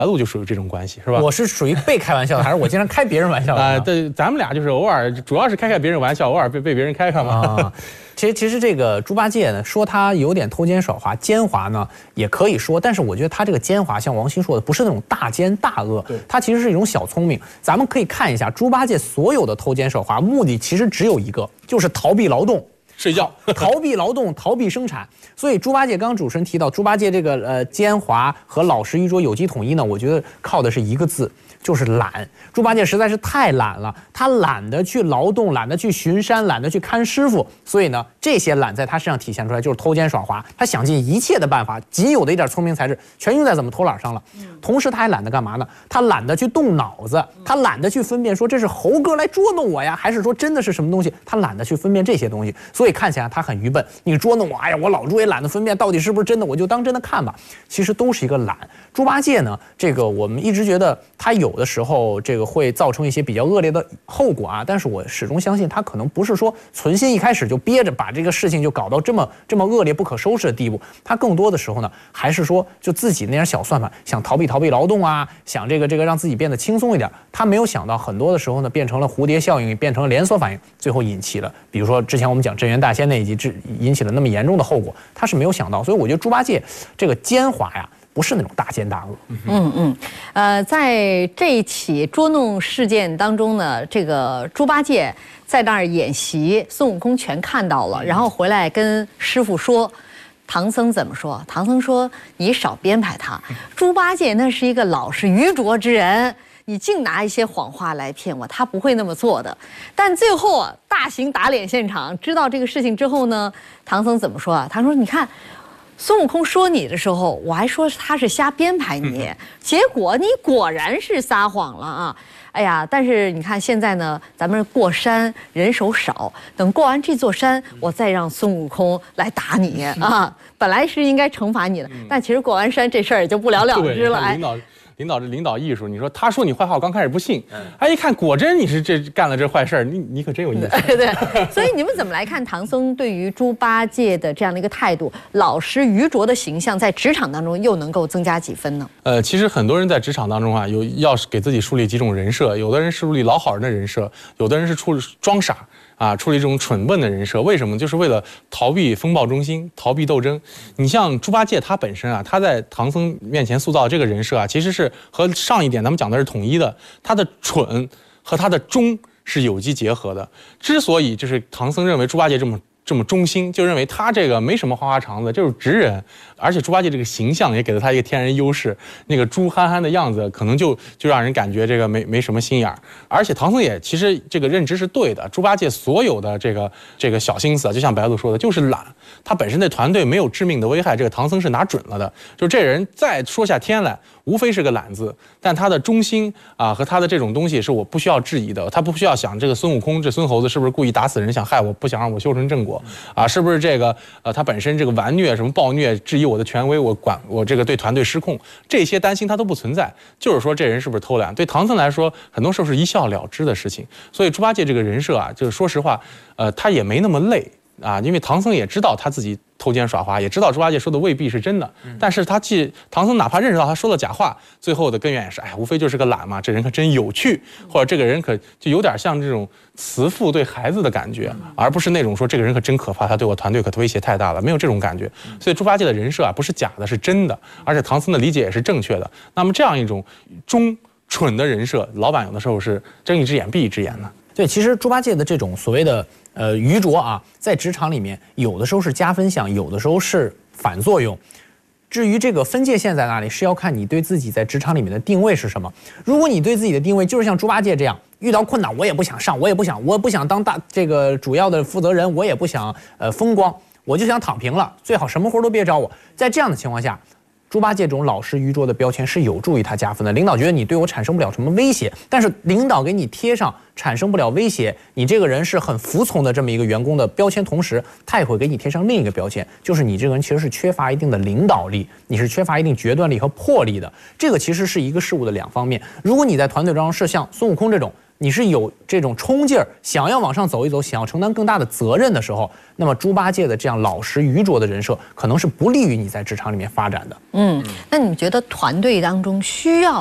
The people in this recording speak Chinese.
白鹿就属于这种关系，是吧？ 我是属于被开玩笑的，还是我经常开别人玩笑的？ 对，咱们俩就是偶尔，主要是开别人玩笑，偶尔被别人开嘛。 啊，其实这个猪八戒呢，说他有点偷奸耍滑、奸猾呢，也可以说，但是我觉得他这个奸猾，像王鑫说的，不是那种大奸大恶，他其实是一种小聪明。咱们可以看一下猪八戒所有的偷奸耍滑，目的其实只有一个，就是逃避劳动。 睡觉， 逃避劳动，逃避生产。所以猪八戒刚刚主持人提到，猪八戒这个奸猾和老实愚拙有机统一呢，我觉得靠的是一个字，就是懒。猪八戒实在是太懒了，他懒得去劳动，懒得去巡山，懒得去看师傅，所以呢，这些懒在他身上体现出来，就是偷奸耍滑。他想尽一切的办法，仅有的一点聪明才智，全用在怎么偷懒上了。同时，他还懒得干嘛呢？他懒得去动脑子，他懒得去分辨说这是猴哥来捉弄我呀，还是说真的是什么东西？他懒得去分辨这些东西，所以看起来他很愚笨。你捉弄我，哎呀，我老猪也懒得分辨到底是不是真的，我就当真的看吧。其实都是一个懒。猪八戒呢，这个我们一直觉得他有的时候这个会造成一些比较恶劣的后果啊，但是我始终相信他可能不是说存心一开始就憋着把这个事情就搞到这么恶劣不可收拾的地步，他更多的时候呢，还是说就自己那点小算盘，想逃避劳动啊，想这个让自己变得轻松一点。他没有想到很多的时候呢，变成了蝴蝶效应，变成了连锁反应，最后引起了，比如说之前我们讲镇元大仙那一集，引起了那么严重的后果，他是没有想到。所以我觉得猪八戒这个奸猾呀，不是那种大奸大恶。 在这一起捉弄事件当中呢，这个猪八戒在那儿演习，孙悟空全看到了，然后回来跟师傅说。唐僧怎么说？唐僧说：“你少编排他，猪八戒那是一个老实愚拙之人，你净拿一些谎话来骗我，他不会那么做的。”但最后啊，大型打脸现场，知道这个事情之后呢，唐僧怎么说啊？他说：“你看。”孙悟空说你的时候，我还说他是瞎编排你，结果你果然是撒谎了啊！哎呀，但是你看现在呢，咱们过山人手少，等过完这座山，我再让孙悟空来打你啊！本来是应该惩罚你的，但其实过完山这事儿也就不了了之了。哎， 领导艺术，你说他说你坏话，我刚开始不信，一看果真你是这干了这坏事，你可真有意思。 对，所以你们怎么来看唐僧对于猪八戒的这样的一个态度，老实愚拙的形象，在职场当中又能够增加几分呢？ 其实很多人在职场当中啊，要给自己树立几种人设，有的人是树立老好人的人设，有的人是装傻。处理这种蠢笨的人设，为什么？就是为了逃避风暴中心，逃避斗争。你像猪八戒他本身啊，他在唐僧面前塑造这个人设啊，其实是和上一点咱们讲的是统一的。他的蠢和他的忠是有机结合的。之所以就是唐僧认为猪八戒这么忠心，就认为他这个没什么花花肠子，就是直人，而且猪八戒这个形象也给了他一个天然优势，那个猪憨憨的样子，可能就让人感觉这个没什么心眼儿。而且唐僧也其实这个认知是对的，猪八戒所有的这个小心思啊，就像白鹿说的，就是懒。他本身对团队没有致命的危害，这个唐僧是拿准了的。就这人再说下天来，无非是个懒字，但他的忠心啊和他的这种东西是我不需要质疑的，他不需要想这个孙悟空这孙猴子是不是故意打死人想害我，不想让我修成正果。是不是这个他本身这个顽虐什么暴虐，质疑我的权威，我这个对团队失控，这些担心他都不存在。就是说这人是不是偷懒，对唐僧来说，很多时候是一笑了之的事情。所以猪八戒这个人设啊，就是说实话，他也没那么累啊，因为唐僧也知道他自己偷奸耍滑，也知道猪八戒说的未必是真的，但是唐僧哪怕认识到他说了假话，最后的根源也是，无非就是个懒嘛，这人可真有趣，或者这个人可就有点像这种慈父对孩子的感觉，而不是那种说这个人可真可怕，他对我团队可威胁太大了，没有这种感觉。所以猪八戒的人设啊，不是假的，是真的，而且唐僧的理解也是正确的。那么这样一种蠢的人设，老板有的时候是睁一只眼闭一只眼的。 对，其实猪八戒的这种所谓的愚拙啊，在职场里面有的时候是加分项，有的时候是反作用。至于这个分界线在哪里，是要看你对自己在职场里面的定位是什么。如果你对自己的定位就是像猪八戒这样，遇到困难我也不想上，我不想当这个主要的负责人，我也不想风光，我就想躺平了，最好什么活都别找我。在这样的情况下，猪八戒这种老实愚拙的标签是有助于他加分的。领导觉得你对我产生不了什么威胁，但是领导给你贴上产生不了威胁，你这个人是很服从的这么一个员工的标签，同时他也会给你贴上另一个标签，就是你这个人其实是缺乏一定的领导力，你是缺乏一定决断力和魄力的。这个其实是一个事物的两方面。如果你在团队当中是像孙悟空这种你是有这种冲劲儿，想要往上走一走，想要承担更大的责任的时候，那么猪八戒的这样老实愚拙的人设，可能是不利于你在职场里面发展的。 那你们觉得团队当中需要